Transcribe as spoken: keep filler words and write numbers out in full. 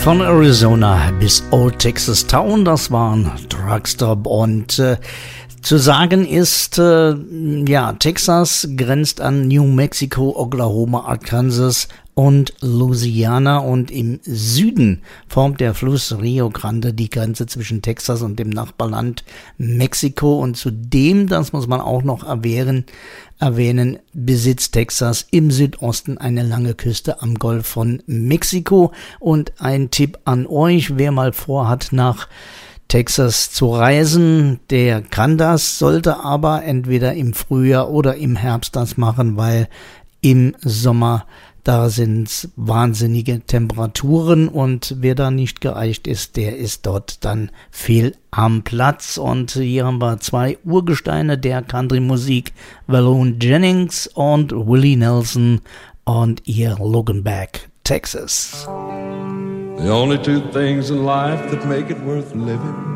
Von Arizona bis Old Texas Town, das waren Truckstop und äh, zu sagen ist, äh, ja, Texas grenzt an New Mexico, Oklahoma, Arkansas und Louisiana und im Süden formt der Fluss Rio Grande die Grenze zwischen Texas und dem Nachbarland Mexiko und zudem, das muss man auch noch erwähnen, erwähnen, besitzt Texas im Südosten eine lange Küste am Golf von Mexiko und ein Tipp an euch, wer mal vorhat, nach Texas zu reisen, der kann das, sollte aber entweder im Frühjahr oder im Herbst das machen, weil im Sommer da sind wahnsinnige Temperaturen und wer da nicht geeicht ist, der ist dort dann fehl am Platz. Und hier haben wir zwei Urgesteine der Country-Musik, Waylon Jennings und Willie Nelson und ihr Looking Back, Texas. The only two things in life that make it worth living